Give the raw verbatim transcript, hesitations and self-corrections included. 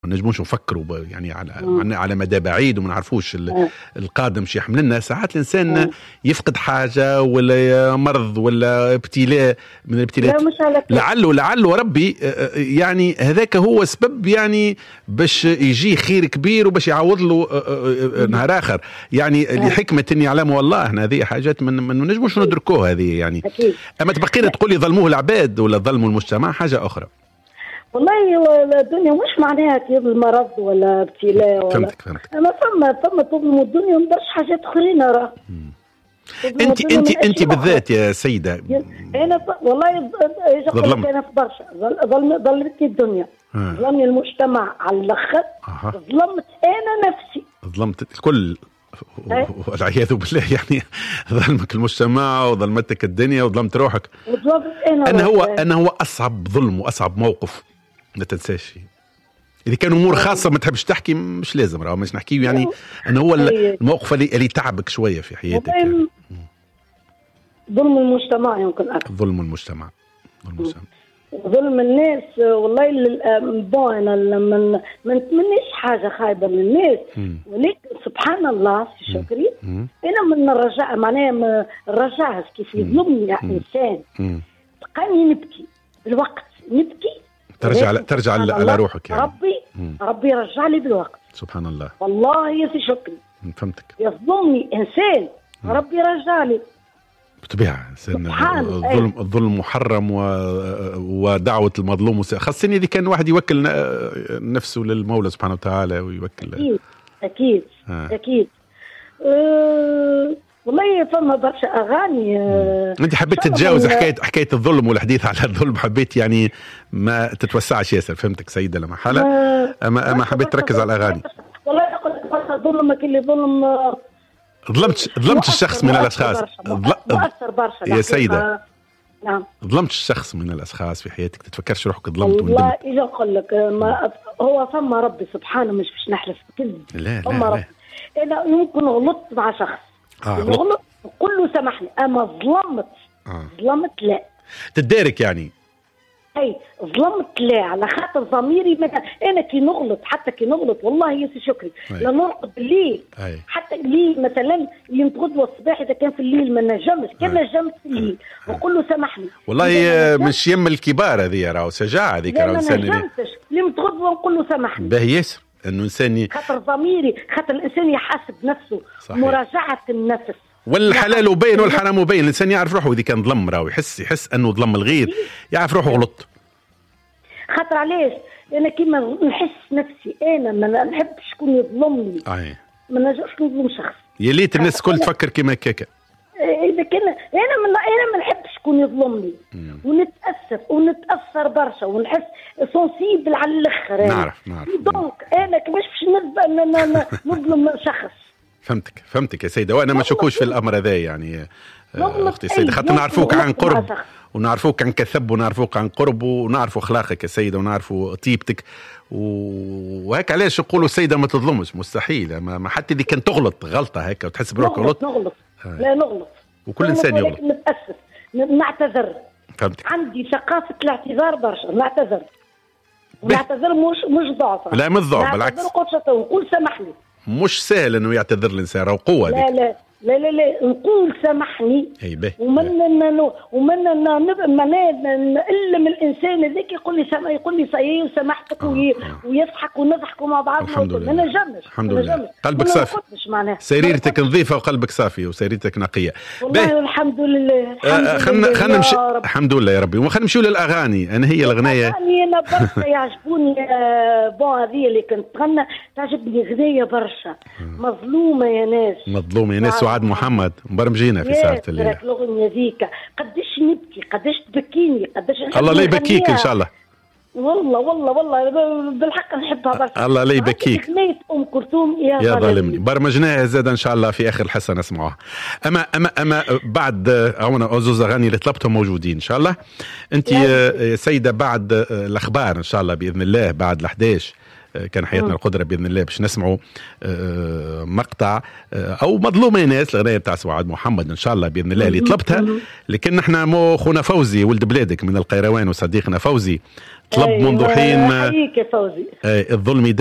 ما نجموش نفكروا يعني على على مدى بعيد وما نعرفوش القادم شي يحمل لنا. ساعات الانسان يفقد حاجه ولا مرض ولا ابتلاء من الابتلاءات، لعله لعله ربي يعني هذاك هو سبب يعني باش يجي خير كبير وباش يعوض له نهار اخر، يعني لحكمه يعلمها الله. احنا هذه حاجات من ما نجموش ندركوها هذه يعني. اما تبقينا تقولي ظلموه العباد ولا ظلموا المجتمع، حاجه اخرى. والله الدنيا مش معناها كيف المرض ولا ابتلاء ولا فهمتك فهمتك. انا فما فما تظلموا الدنيا ومدرش حاجات اخرين راه. انت انت انت بالذات يا سيده انا والله ظلمت انا في برشا ظلم ظلمتني الدنيا، ظلمني المجتمع على الاخر، ظلمت انا نفسي، ظلمت الكل والعياذ بالله. يعني ظلمك المجتمع وظلمتك الدنيا وظلمت روحك. انا هو انا هو اصعب ظلم واصعب موقف ما تنساش. اذا كانوا امور خاصه ما تحبش تحكي مش لازم، راه مش نحكي يعني. انا هو الموقف اللي اللي تعبك شويه في حياتك يعني. ظلم المجتمع يمكن اكثر. ظلم المجتمع ظلم المجتمع ظلم الناس. والله بون انا من من نتمنيش حاجه خايبه من الناس، ولكن سبحان الله في شكري انا من الرجاء معناها الرجاء كيف يظلمني انسان تلقاني نبكي بالوقت، نبكي ترجع على ترجع على روحك يعني. ربي مم. ربي رجع لي بالوقت سبحان الله. والله يا سي شكري فهمتك. يظلمني انسان مم. ربي رجع لي بطبيعة. الظلم الظلم محرم و... ودعوة المظلوم خاصني إذا كان واحد يوكل نفسه للمولى سبحانه وتعالى ويوكل. أكيد أكيد آه. أكيد أه... والله فما برشا أغاني. أه... أنت حبيت تتجاوز حكاية حكاية الظلم والحديث على الظلم، حبيت يعني ما تتوسعش ياسر. فهمتك سيدة لما حالة أه... أما أما حبيت تركز على الأغاني. والله أقول برشا ظلمك اللي ظلم. ظلمت ظلمت الشخص من الاشخاص. مؤثر برشا يا سيده. نعم. ظلمت الشخص من الاشخاص في حياتك، تتفكرش روحك ظلمت؟ والله اجي نقول لك هو فما ربي سبحانه، مش باش نحلف بكذب. لا فما لا ربي. انا يمكن غلطت مع شخص اه غلطت نقول له سامحني، اما ظلمت آه. ظلمت لا تدارك يعني. اي ظلمت لا، على خاطر ضميري مثلا انا كي نغلط، حتى كي نغلط والله يا سي شكري لا نرقد بالليل، حتى الليل مثلا اللي نتغدوا الصباح اذا كان في الليل ما نجمش، كان نجمت في الليل نقول له سامحني. والله مش يم الكبار هذه، راهو شجاعه هذيك، راهو انسان اللي نجمتش اللي نتغدوا ونقول له سامحني. باهي ياسر انه انسان خاطر ضميري، خاطر الانسان يحاسب نفسه. صحيح. مراجعه النفس. والحلال وبين والحرام وبين، الانسان يعرف روحه اذا كان ظلم، راهو يحس يحس انه ظلم الغير، يعرف روحه غلط. خاطر علاش انا كيما نحس نفسي انا ما نحبش شكون يظلمني. اي ما نجمش نظلم شخص. يا ليت الناس الكل تفكر كيما هكاك. اذا كان انا من انا ما نحبش شكون يظلمني، ونتاسف ونتاثر برشا ونحس سونسيبل على الاخر. نعرف نعرف دونك انا كيفاش باش نظلم شخص. فهمتك فهمتك يا سيده، وانا ما شكوش في الامر هذا يعني اختي السيده، خاطر نعرفوك عن قرب ونعرفوك عن كثب ونعرفوك عن قرب ونعرفوا اخلاقك يا سيده ونعرفوا طيبتك، وهيك علاش يقولوا السيده ما تظلمش، مستحيل. ما حتى اللي كان تغلط غلطه هيك وتحس بروحك غلط. نغلط آه. لا نغلط، وكل انسان يغلط. نتاسف نعتذر. فهمتك. عندي ثقافه الاعتذار برشا، نعتذر ونعتذر مش مش ضعف. لا مش ضعف، بالعكس نقول سامحني. مش سهل انه يعتذر الانسان، راه قوه. لا ديك. لا لا لا لا نقول سامحني. اي به ومن ومن نعلم الانسان هذاك يقول لي سامح، يقول لي صايي وسامحتك، آه. ويضحك ونضحكوا مع بعض. الحمد لله. ما نجمش الحمد لله. قلبك صافي، سريرتك نظيفه وقلبك صافي وسريرتك نقيه. والله الحمد لله. خلينا خلينا نمشي. الحمد لله يا ربي. وخلينا نمشيو للاغاني. انا هي الاغنيه اغاني انا برشا يعجبوني. بون هذه اللي كنت تغنى تعجبني غنيه برشا. مظلومه يا ناس، مظلومه يا ناس. سعاد محمد مبرمجينا في ساعه الليل. الاغنيه ذيك قداش نبكي، قداش تبكيني، قداش الله لا يبكيك ان شاء الله. والله والله والله بالحق نحبها برشا. الله لا يبكيك. اغنيه ام كلثوم يا, يا ظالمني برمجناها زاد ان شاء الله في اخر الحصه نسمعوها. اما اما اما بعد عونا زوز اغاني اللي طلبتهم موجودين ان شاء الله. انت يا سيده بعد الاخبار ان شاء الله باذن الله بعد الحداش كان حياتنا القدرة بإذن الله باش نسمعوا مقطع أو مظلومة ناس الغنية بتاع سعاد محمد إن شاء الله بإذن الله اللي طلبتها. لكن نحن مو خونا فوزي ولد بلادك من القيروان وصديقنا فوزي طلب منذ حين حييك يا فوزي. الظلم